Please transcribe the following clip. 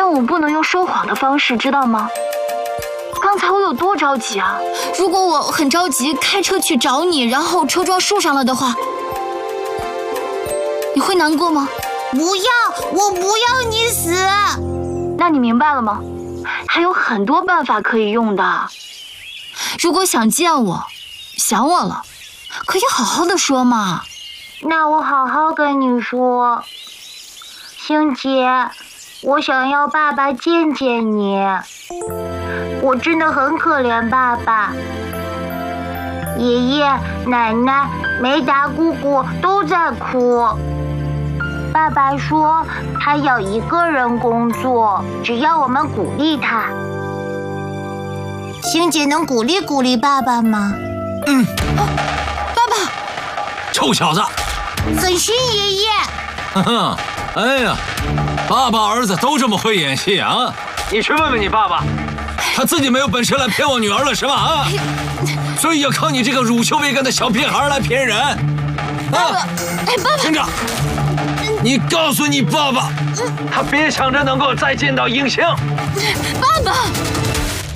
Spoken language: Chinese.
但我不能用说谎的方式，知道吗？刚才我有多着急啊！ 如果我很着急开车去找你，然后车撞树上了的话，你会难过吗？ 不要，我不要你死！ 那你明白了吗？还有很多办法可以用的。 如果想见我，想我了，可以好好的说嘛。 那我好好跟你说，星姐，我想要爸爸见见你。我真的很可怜爸爸，爷爷、奶奶、梅达姑姑都在哭。爸爸说他要一个人工作，只要我们鼓励他。星姐能鼓励鼓励爸爸吗？ 爸爸， 臭小子！ 很逊，爷爷。 呵呵，哎呀，爸爸儿子都这么会演戏啊！你去问问你爸爸，他自己没有本事来骗我女儿了是吧？啊，所以要靠你这个乳臭未干的小屁孩来骗人。 爸爸，爸爸， 听着，你告诉你爸爸，他别想着能够再见到英星。 爸爸。